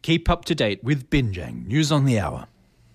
Keep up to date with Binjang News on the Hour.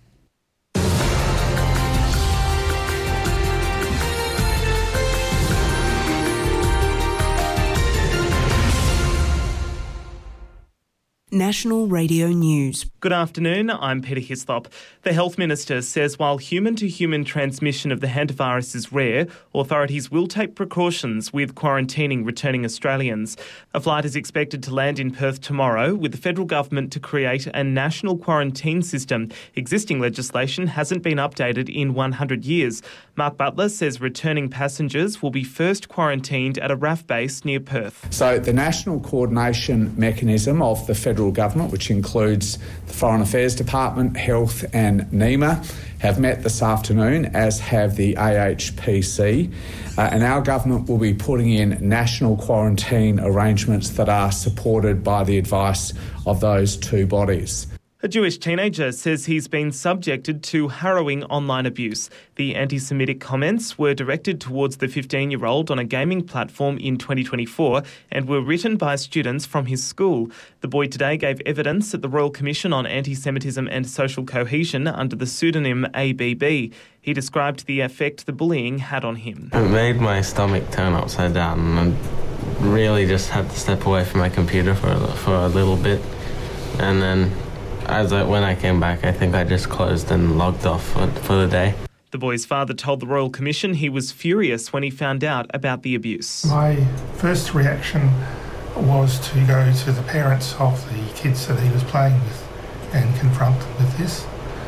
National Radio News. Good afternoon, I'm Peter Hislop. The Health Minister says while human-to-human transmission of the hantavirus is rare, authorities will take precautions with quarantining returning Australians. A flight is expected to land in Perth tomorrow, with the federal government to create a national quarantine system. Existing legislation hasn't been updated in 100 years. Mark Butler says returning passengers will be first quarantined at a RAF base near Perth. So the national coordination mechanism of the federal government, which includes the Foreign Affairs Department, Health and NEMA, have met this afternoon, as have the AHPC, and our government will be putting in national quarantine arrangements that are supported by the advice of those two bodies. A Jewish teenager says he's been subjected to harrowing online abuse. The anti-Semitic comments were directed towards the 15-year-old on a gaming platform in 2024 and were written by students from his school. The boy today gave evidence at the Royal Commission on Anti-Semitism and Social Cohesion under the pseudonym ABB. He described the effect the bullying had on him. It made my stomach turn upside down, and I really just had to step away from my computer for a little bit, and then when I came back, I think I just closed and logged off for the day. The boy's father told the Royal Commission he was furious when he found out about the abuse. My first reaction was to go to the parents of the kids that he was playing with and confront them with this.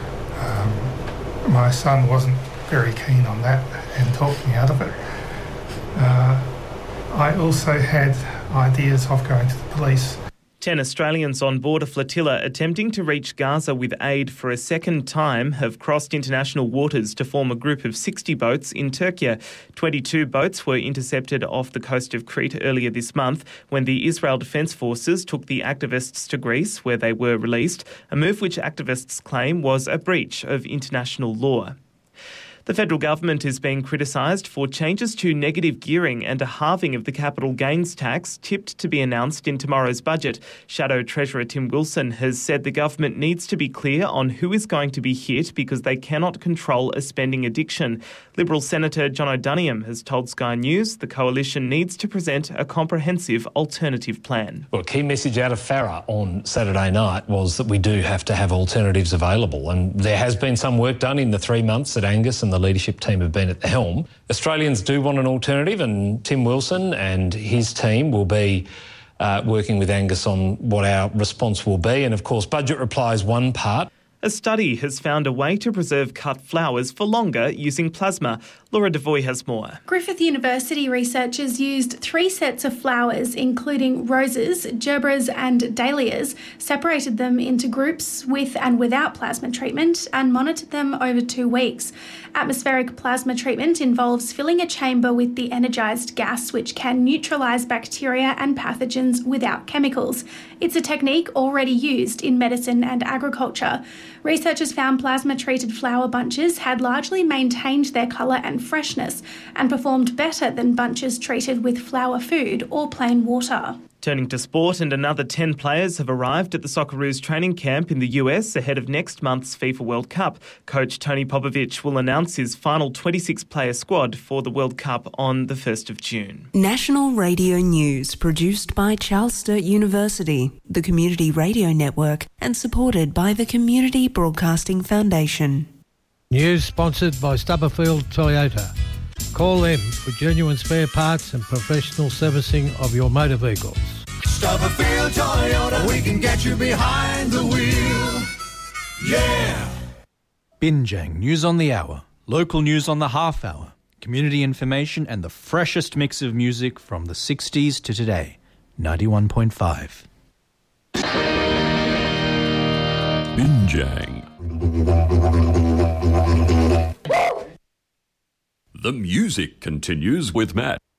My son wasn't very keen on that and talked me out of it. I also had ideas of going to the police. 10 Australians on board a flotilla attempting to reach Gaza with aid for a second time have crossed international waters to form a group of 60 boats in Turkey. 22 boats were intercepted off the coast of Crete earlier this month when the Israel Defence Forces took the activists to Greece, where they were released, a move which activists claim was a breach of international law. The federal government is being criticised for changes to negative gearing and a halving of the capital gains tax tipped to be announced in tomorrow's budget. Shadow Treasurer Tim Wilson has said the government needs to be clear on who is going to be hit because they cannot control a spending addiction. Liberal Senator John O'Doniham has told Sky News the coalition needs to present a comprehensive alternative plan. Well, a key message out of Farah on Saturday night was that we do have to have alternatives available, and there has been some work done in the 3 months that Angus and the leadership team have been at the helm. Australians do want an alternative, and Tim Wilson and his team will be working with Angus on what our response will be. And of course, budget reply is one part. A study has found a way to preserve cut flowers for longer using plasma. Laura Devoy has more. Griffith University researchers used 3 sets of flowers, including roses, gerbras and dahlias, separated them into groups with and without plasma treatment and monitored them over 2 weeks. Atmospheric plasma treatment involves filling a chamber with the energised gas, which can neutralise bacteria and pathogens without chemicals. It's a technique already used in medicine and agriculture. Researchers found plasma-treated flower bunches had largely maintained their colour and freshness and performed better than bunches treated with flower food or plain water. Turning to sport, and another 10 players have arrived at the Socceroos training camp in the US ahead of next month's FIFA World Cup. Coach Tony Popovic will announce his final 26-player squad for the World Cup on the 1st of June. National Radio News, produced by Charles Sturt University, the Community Radio Network, and supported by the Community Broadcasting Foundation. News sponsored by Stubberfield Toyota. Call them for genuine spare parts and professional servicing of your motor vehicles. Stubberfield Toyota, we can get you behind the wheel. Yeah! Binjang News on the Hour, local news on the half hour, community information and the freshest mix of music from the 60s to today. 91.5. Binjang. The music continues with Matt.